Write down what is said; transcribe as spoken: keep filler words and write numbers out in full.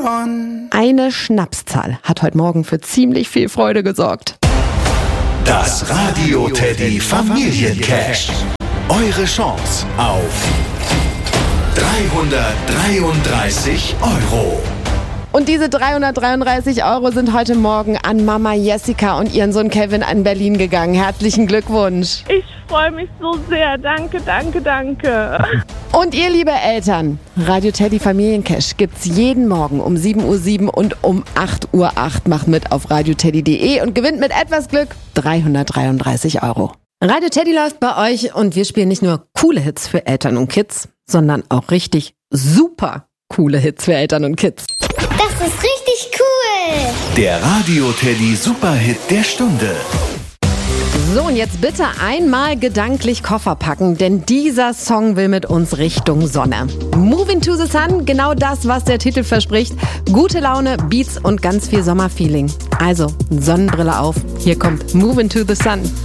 one. Eine Schnapszahl hat heute Morgen für ziemlich viel Freude gesorgt. Das Radio Teddy Familiencash. Eure Chance auf dreihundertdreiunddreißig Euro. Und diese dreihundertdreiunddreißig Euro sind heute Morgen an Mama Jessica und ihren Sohn Kevin an Berlin gegangen. Herzlichen Glückwunsch. Ich freue mich so sehr. Danke, danke, danke. Und ihr, liebe Eltern, Radio Teddy Familiencash gibt's jeden Morgen um sieben Uhr sieben und um acht Uhr acht. Macht mit auf radioteddy punkt de und gewinnt mit etwas Glück dreihundertdreiunddreißig Euro. Radio Teddy läuft bei euch und wir spielen nicht nur coole Hits für Eltern und Kids, sondern auch richtig super coole Hits für Eltern und Kids. Das ist richtig cool. Der Radio Teddy Superhit der Stunde. So, und jetzt bitte einmal gedanklich Koffer packen, denn dieser Song will mit uns Richtung Sonne. Moving to the Sun, genau das, was der Titel verspricht. Gute Laune, Beats und ganz viel Sommerfeeling. Also, Sonnenbrille auf, hier kommt Moving to the Sun.